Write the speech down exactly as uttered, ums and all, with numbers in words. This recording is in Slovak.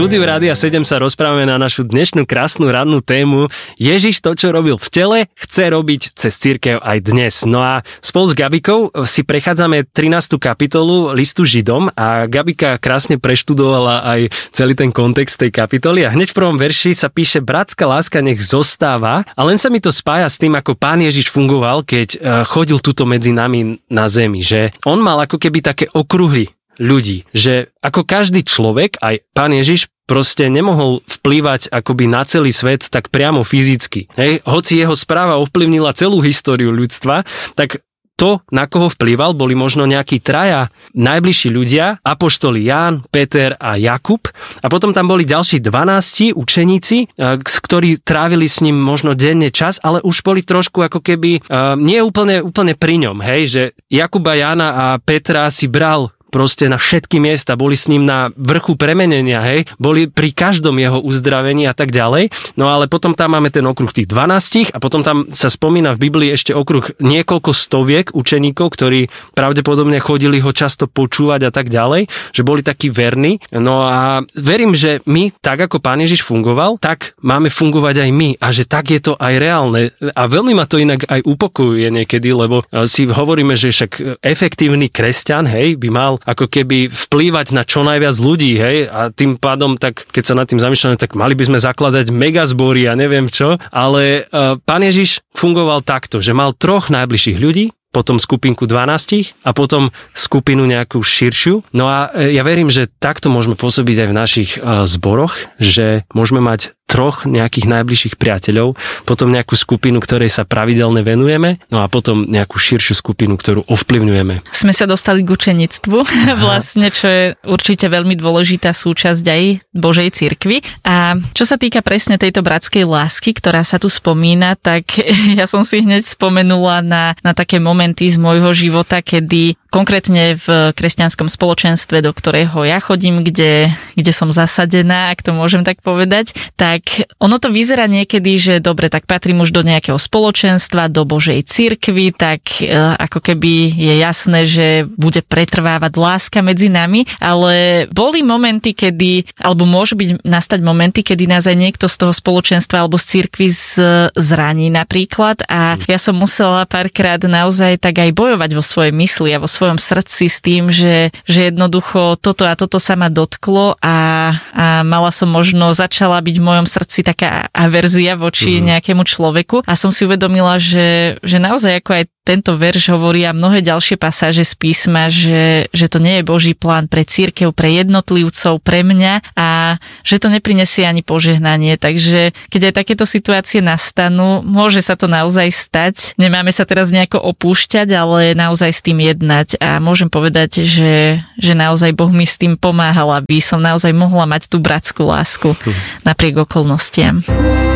štúdiu Rádia sedem sa rozprávame na našu dnešnú krásnu rannú tému. Ježiš to, čo robil v tele, chce robiť cez cirkev aj dnes. No a spolu s Gabikou si prechádzame trinástu kapitolu listu Židom a Gabika krásne preštudovala aj celý ten kontext tej kapitoly a hneď v prvom verši sa píše: bratská láska nech zostáva, a len sa mi to spája s tým, ako Pán Ježiš fungoval, keď chodil tuto medzi nami na zemi, že on mal ako keby také okruhy ľudí, že ako každý človek, aj Pán Ježiš proste nemohol vplývať akoby na celý svet tak priamo fyzicky. Hej, hoci jeho správa ovplyvnila celú históriu ľudstva, tak to, na koho vplýval, boli možno nejakí traja najbližší ľudia, apoštoli Ján, Peter a Jakub, a potom tam boli ďalší dvanásti učeníci, ktorí trávili s ním možno denne čas, ale už boli trošku ako keby uh, nie úplne, úplne pri ňom, hej, že Jakuba, Jána a Petra si bral proste na všetky miesta, boli s ním na vrchu premenenia, hej, boli pri každom jeho uzdravení a tak ďalej. No ale potom tam máme ten okruh tých dvanástich a potom tam sa spomína v Biblii ešte okruh niekoľko stoviek učeníkov, ktorí pravdepodobne chodili ho často počúvať a tak ďalej, že boli takí verní. No a verím, že my, tak ako Pán Ježiš fungoval, tak máme fungovať aj my a že tak je to aj reálne. A veľmi ma to inak aj upokojuje niekedy, lebo si hovoríme, že však efektívny kresťan, hej, by mal ako keby vplývať na čo najviac ľudí, hej, a tým pádom, tak keď sa nad tým zamýšľame, tak mali by sme zakladať megazbory a neviem čo, ale uh, Pán Ježiš fungoval takto, že mal troch najbližších ľudí, potom skupinku dvanástich a potom skupinu nejakú širšiu. No a ja verím, že takto môžeme pôsobiť aj v našich uh, zboroch, že môžeme mať troch nejakých najbližších priateľov, potom nejakú skupinu, ktorej sa pravidelne venujeme, no a potom nejakú širšiu skupinu, ktorú ovplyvňujeme. Sme sa dostali k učenictvu, vlastne, čo je určite veľmi dôležitá súčasť aj Božej cirkvi. A čo sa týka presne tejto bratskej lásky, ktorá sa tu spomína, tak ja som si hneď spomenula na, na také momenty z môjho života, kedy konkrétne v kresťanskom spoločenstve, do ktorého ja chodím, kde, kde som zasadená, ak to môžem tak povedať, tak ono to vyzerá niekedy, že dobre, tak patrím už do nejakého spoločenstva, do Božej cirkvi, tak e, ako keby je jasné, že bude pretrvávať láska medzi nami, ale boli momenty, kedy, alebo môžu byť nastať momenty, kedy nás aj niekto z toho spoločenstva alebo z cirkvi z, zraní napríklad, a ja som musela párkrát naozaj tak aj bojovať vo svojej mysli a vo svojom srdci s tým, že, že jednoducho toto a toto sa ma dotklo a, a mala som možno, začala byť v mojom srdci taká averzia voči mm. nejakému človeku a som si uvedomila, že, že naozaj ako aj tento verš hovorí a mnohé ďalšie pasáže z písma, že, že to nie je Boží plán pre cirkev, pre jednotlivcov, pre mňa a že to neprinesie ani požehnanie. Takže keď aj takéto situácie nastanú, môže sa to naozaj stať. Nemáme sa teraz nejako opúšťať, ale naozaj s tým jednať a môžem povedať, že, že naozaj Boh mi s tým pomáhal, aby som naozaj mohla mať tú bratskú lásku napriek okolnostiam.